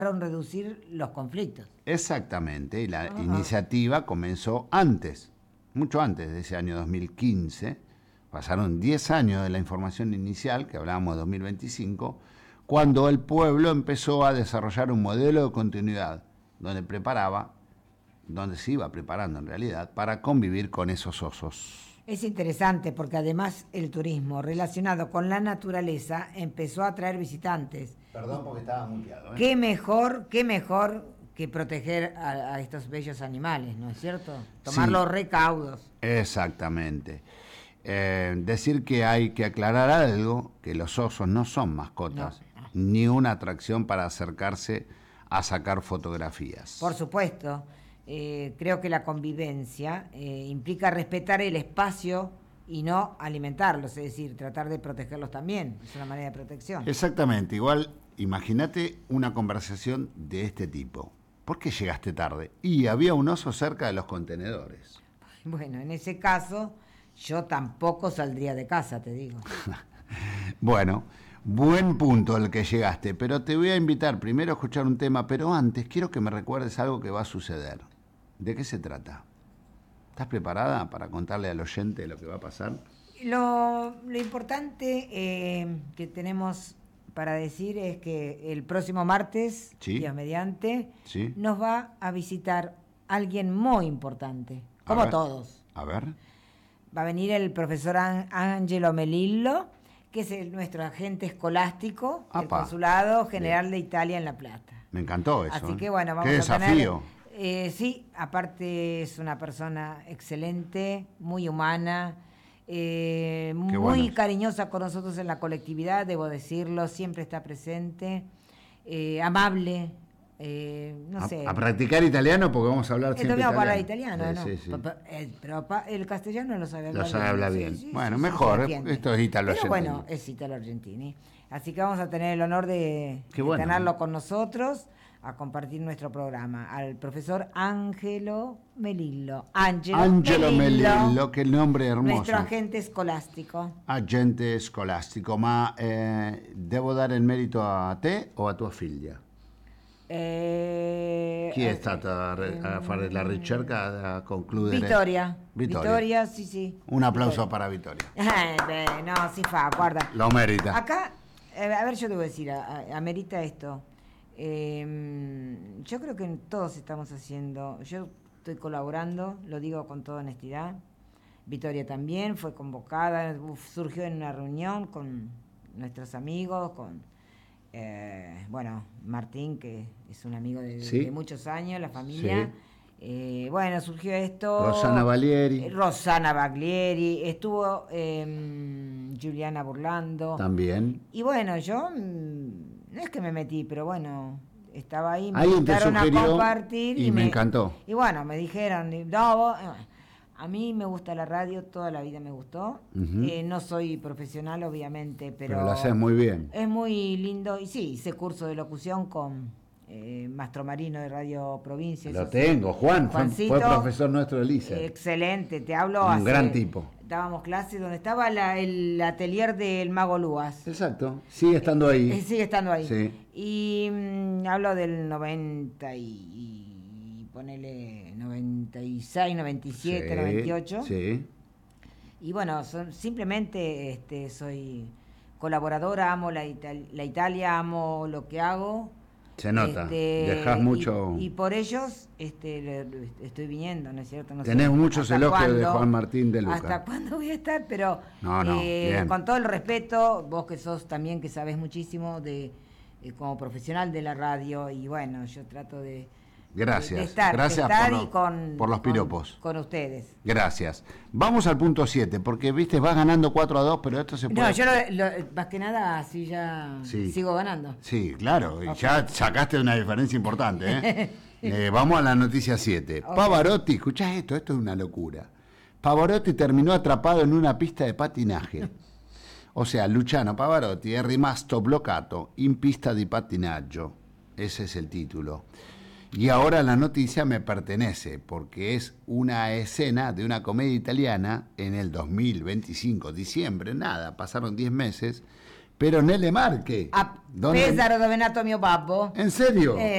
reducir los conflictos. Exactamente, y la iniciativa comenzó antes, mucho antes de ese año 2015, pasaron 10 años de la información inicial, que hablábamos de 2025, cuando el pueblo empezó a desarrollar un modelo de continuidad, donde se iba preparando en realidad para convivir con esos osos. Es interesante porque además el turismo relacionado con la naturaleza empezó a atraer visitantes. Perdón porque estaba muteado. Qué mejor que proteger a estos bellos animales, ¿no es cierto? Tomar Sí, los recaudos. exactamente. Decir que hay que aclarar algo, que los osos no son mascotas, No. ni una atracción para acercarse a sacar fotografías. Por supuesto, creo que la convivencia implica respetar el espacio y no alimentarlos, es decir, tratar de protegerlos también, es una manera de protección. Exactamente, igual imagínate una conversación de este tipo. ¿Por qué llegaste tarde? Y había un oso cerca de los contenedores. Bueno, en ese caso, yo tampoco saldría de casa, te digo. Bueno, buen punto el que llegaste, pero te voy a invitar primero a escuchar un tema, pero antes quiero que me recuerdes algo que va a suceder. ¿De qué se trata? ¿Estás preparada para contarle al oyente lo que va a pasar? Lo importante que tenemos para decir es que el próximo martes, Sí. Dios mediante, Sí. nos va a visitar alguien muy importante, A como ver. todos. A ver. Va a venir el profesor Angelo Melillo, que es nuestro agente escolástico del Apa. Consulado General Bien. de Italia en La Plata. Me encantó eso. Así que bueno, vamos ¡Qué a tener... desafío! Sí, aparte es una persona excelente, muy humana, muy bueno. cariñosa con nosotros en la colectividad, debo decirlo, siempre está presente, amable, no sé. A practicar italiano porque vamos a hablar siempre Vamos a hablar italiano. italiano, ¿no? Sí, sí. Pero el castellano lo sabe hablar Lo sabe hablar bien. Sí, Bueno, sí, mejor, se entiende. esto es italo-argentino. Pero bueno, es italo-argentini. Así que vamos a tener el honor de Qué bueno. tenerlo con nosotros a compartir nuestro programa. Al profesor Angelo Melillo. Angelo Melillo, che nombre hermoso. Nuestro agente escolástico. Agente scolastico, ma devo dare il merito a te o a tua figlia? Chi è stata a fare la ricerca, a concludere? Vittoria, sì. Un applauso para Vittoria. No, si fa, guarda. Lo merita. Acá, a ver, yo te voy a decir, amerita esto. Yo creo que todos estamos haciendo, yo estoy colaborando, lo digo con toda honestidad. Vittoria también fue convocada, surgió en una reunión con nuestros amigos, con Martín, que es un amigo de muchos años, la familia. Sí. Surgió esto. Rossana Baglieri, estuvo Giuliana Burlando. También. Y bueno, yo no es que me metí, pero bueno, estaba ahí, me Alguien te invitaron a sugirió compartir y me encantó. Y bueno, me dijeron, no, a mí me gusta la radio, toda la vida me gustó. No soy profesional, obviamente, pero lo haces muy bien. Es muy lindo. Y sí, hice curso de locución con Mastro Marino de Radio Provincia. Lo tengo, Juan, fue profesor nuestro de Lisa. Excelente, te hablo Un gran tipo. Dábamos clases donde estaba el atelier del Mago Luas. Exacto, sigue estando ahí. Sigue estando ahí. Sí. Y hablo del 90 ponele 96, 97, sí, 98. Sí. Y bueno, simplemente soy colaboradora, amo la Italia, amo lo que hago. Se nota, dejás mucho... Y por ellos estoy viniendo, ¿no es cierto? No Tenés sé muchos elogios de Juan Martín de Luca. ¿Hasta cuándo voy a estar? Pero bien. Con todo el respeto, vos que sos también, que sabés muchísimo como profesional de la radio, y bueno, yo trato de... Gracias, gracias por los piropos. Con ustedes. Gracias. Vamos al punto 7, porque viste, vas ganando 4-2, pero esto se puede... No, yo más que nada así ya sigo ganando. Sí, claro, y ya sacaste una diferencia importante. Vamos a la noticia 7. Okay. Pavarotti, escuchás esto es una locura. Pavarotti terminó atrapado en una pista de patinaje. O sea, Luciano Pavarotti è rimasto bloccato in pista di pattinaggio. Ese es el título. Y ahora la noticia me pertenece, porque es una escena de una comedia italiana en el 2025, diciembre, nada, pasaron 10 meses, pero nelle Marche. A Pesaro, dove è nato mio babbo. ¿En serio?